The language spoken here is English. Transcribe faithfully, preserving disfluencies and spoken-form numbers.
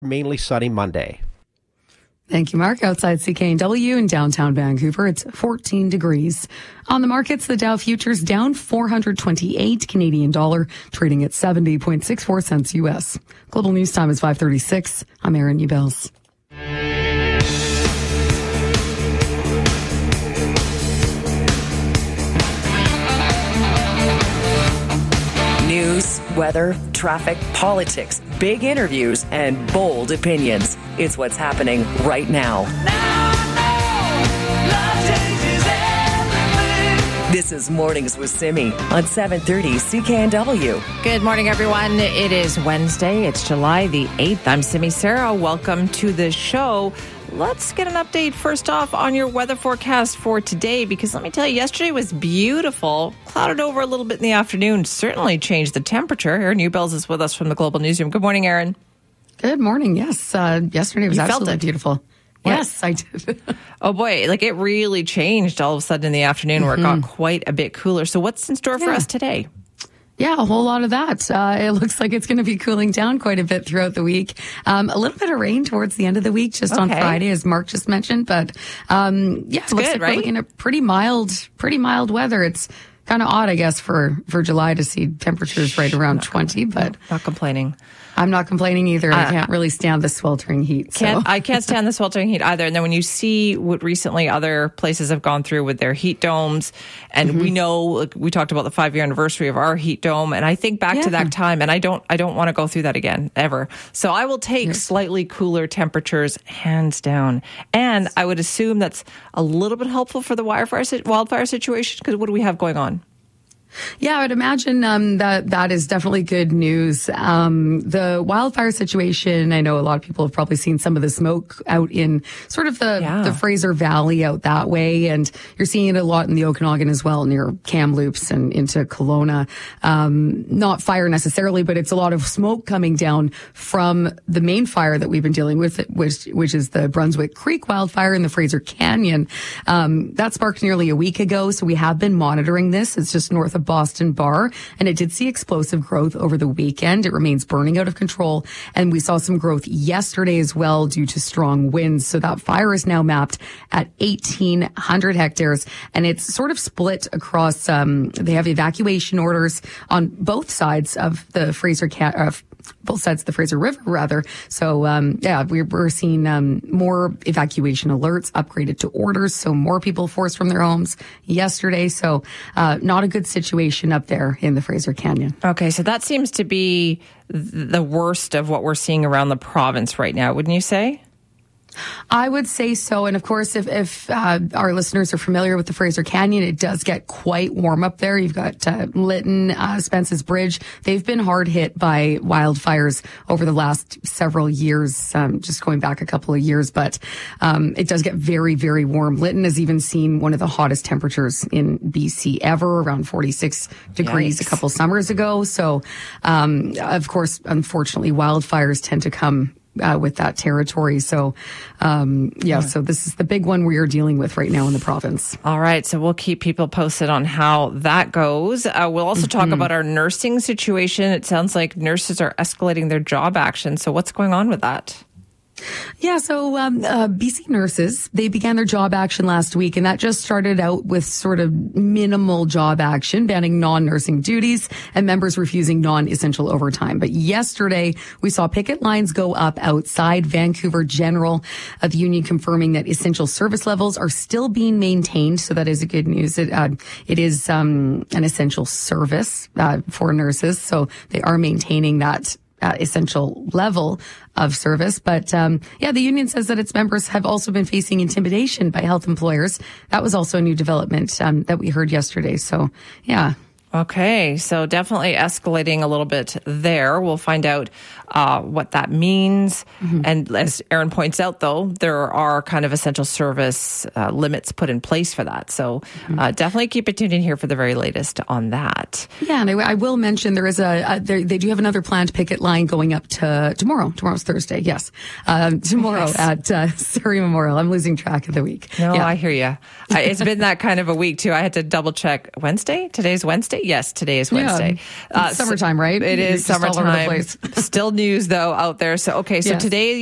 mainly sunny Monday. Thank you, Mark. Outside C K N W in downtown Vancouver, it's fourteen degrees. On the markets, the Dow futures down four hundred twenty-eight Canadian dollar, trading at seventy point six four cents U S. Global news time is five thirty-six. I'm Erin Ubels. News, weather, traffic, politics, big interviews, and bold opinions. It's what's happening right now. Now I know love changes everything. This is Mornings with Simi on seven thirty C K N W. Good morning, everyone. It is Wednesday. It's July the eighth. I'm Simi Sarah. Welcome to the show. Let's get an update first off on your weather forecast for today, because let me tell you, yesterday was beautiful. Clouded over a little bit in the afternoon. Certainly changed the temperature. Erin Ubels is with us from the Global Newsroom. Good morning, Erin. Good morning. Yes, uh, yesterday was You felt absolutely it. beautiful. What? Yes, I did. Oh, boy. Like, it really changed all of a sudden in the afternoon where Mm-hmm. it got quite a bit cooler. So what's in store for Yeah. us today? Yeah, a whole lot of that. Uh, it looks like it's going to be cooling down quite a bit throughout the week. Um, a little bit of rain towards the end of the week, just on Okay. Friday, as Mark just mentioned. But um, yeah, it looks good, like right? we're looking at pretty mild, pretty mild weather. It's kind of odd, I guess, for, for July to see temperatures right around twenty, but Not complaining. I'm not complaining either. I Uh, can't really stand the sweltering heat. So. Can't, I can't stand the sweltering heat either. And then when you see what recently other places have gone through with their heat domes, and Mm-hmm. we know, like, we talked about the five year anniversary of our heat dome, and I think back Yeah. to that time, and I don't, I don't want to go through that again ever. So I will take slightly cooler temperatures, hands down. And I would assume that's a little bit helpful for the wildfire si- wildfire situation, because what do we have going on? Yeah, I would imagine um, that that is definitely good news. Um, the wildfire situation, I know a lot of people have probably seen some of the smoke out in sort of the, Yeah. the Fraser Valley out that way. And you're seeing it a lot in the Okanagan as well, near Kamloops and into Kelowna. Um, not fire necessarily, but it's a lot of smoke coming down from the main fire that we've been dealing with, which, which is the Brunswick Creek wildfire in the Fraser Canyon. Um, that sparked nearly a week ago. So we have been monitoring this. It's just north of Boston Bar, and it did see explosive growth over the weekend. It remains burning out of control, and we saw some growth yesterday as well due to strong winds. So that fire is now mapped at eighteen hundred hectares, and it's sort of split across. Um, they have evacuation orders on both sides of the Fraser Ca- uh, both sides of the Fraser River, rather. So, um, yeah, we're, we're seeing um, more evacuation alerts upgraded to orders. So more people forced from their homes yesterday. So uh, not a good situation up there in the Fraser Canyon. Okay, so that seems to be th- the worst of what we're seeing around the province right now, wouldn't you say? I would say so. And of course, if, if uh, our listeners are familiar with the Fraser Canyon, it does get quite warm up there. You've got uh, Lytton, uh, Spence's Bridge. They've been hard hit by wildfires over the last several years, um, just going back a couple of years. But um, it does get very, very warm. Lytton has even seen one of the hottest temperatures in B C ever, around forty-six degrees Yikes. a couple summers ago. So, um, of course, unfortunately, wildfires tend to come Uh, with that territory. So, um, yeah, so this is the big one we are dealing with right now in the province. All right, so we'll keep people posted on how that goes. Uh, we'll also talk about our nursing situation. It sounds like nurses are escalating their job action. So what's going on with that? Yeah, so um, uh, B C nurses, they began their job action last week, and that just started out with sort of minimal job action, banning non-nursing duties and members refusing non-essential overtime. But yesterday, we saw picket lines go up outside Vancouver General, uh, the union confirming that essential service levels are still being maintained. So that is a good news. It, uh, it is um, an essential service uh, for nurses, so they are maintaining that Uh, essential level of service. But um, yeah, the union says that its members have also been facing intimidation by health employers. That was also a new development um, that we heard yesterday. So yeah. Okay, so definitely escalating a little bit there. We'll find out uh, what that means. Mm-hmm. And as Erin points out, though, there are kind of essential service uh, limits put in place for that. So mm-hmm. uh, definitely keep it tuned in here for the very latest on that. Yeah, and I, I will mention there is a, a there, they do have another planned picket line going up to tomorrow. Tomorrow's Thursday, yes. Um, tomorrow yes. at uh, Surrey Memorial. I'm losing track of the week. No, yeah. I hear you. I, it's been that kind of a week, too. I had to double check. Wednesday? Today's Wednesday? Yes, today is Wednesday. Yeah. Uh, summertime, right? It is Just all over the summertime. place. Still news, though, out there. So, okay, so Yes. today